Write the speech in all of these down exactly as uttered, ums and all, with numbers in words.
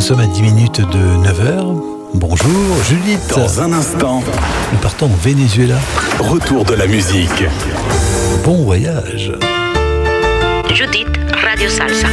sommes à dix minutes de neuf heures. Bonjour Judith. Dans un instant, nous partons au Venezuela. Retour de la musique. Bon voyage. Judith, Radio Salsa.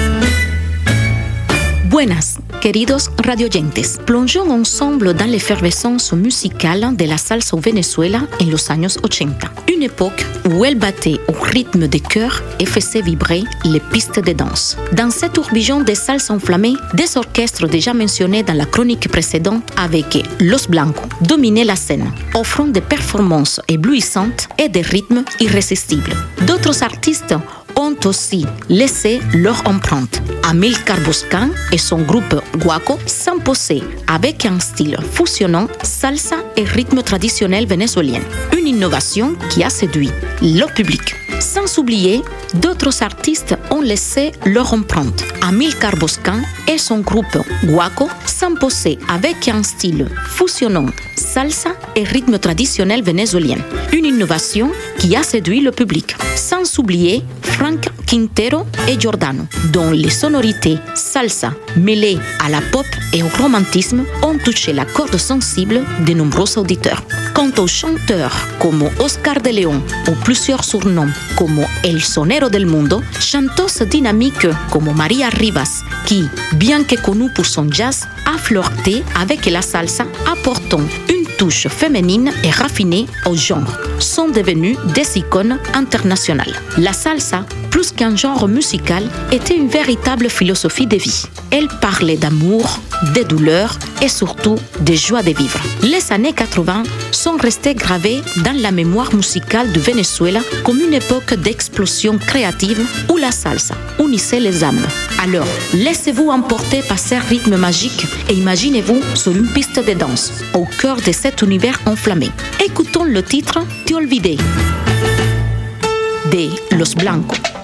Buenas, queridos radioyentes. Plongeons ensemble dans l'effervescence musicale de la salsa au Venezuela en los años ochenta. Une époque où elle battait au rythme des chœurs et faisait vibrer les pistes de danse. Dans cet tourbillon de salsa enflammée, des orchestres déjà mentionnés dans la chronique précédente avec Los Blancos dominaient la scène, offrant des performances éblouissantes et des rythmes irrésistibles. D'autres artistes ont aussi laissé leur empreinte. Amilcar Boscan et son groupe Guaco s'imposaient avec un style fusionnant salsa et rythme traditionnel vénézuélien. Une innovation qui a séduit le public. Sans oublier, d'autres artistes ont laissé leur empreinte. Amilcar Boscan et son groupe Guaco s'imposaient avec un style fusionnant salsa et rythme traditionnel vénézuélien. Une innovation qui a séduit le public. Sans oublier Frank Quintero et Giordano, dont les sonorités salsa mêlées à la pop et au romantisme ont touché la corde sensible de nombreux auditeurs. Quant aux chanteurs comme Oscar de León ou plusieurs surnoms comme El Sonero del Mundo, chanteuses dynamiques comme Maria Rivas, qui, bien que connue pour son jazz, a flirté avec la salsa, apportant une touche féminine et raffinée au genre, sont devenues des icônes internationales. La salsa, plus qu'un genre musical, était une véritable philosophie de vie. Elle parlait d'amour, de douleur et surtout de joie de vivre. Les années quatre-vingts sont restées gravées dans la mémoire musicale du Venezuela comme une époque d'explosion créative où la salsa unissait les âmes. Alors, laissez-vous emporter par ces rythmes magiques et imaginez-vous sur une piste de danse, au cœur de cet univers enflammé. Écoutons le titre « Te olvidé » de Los Blancos.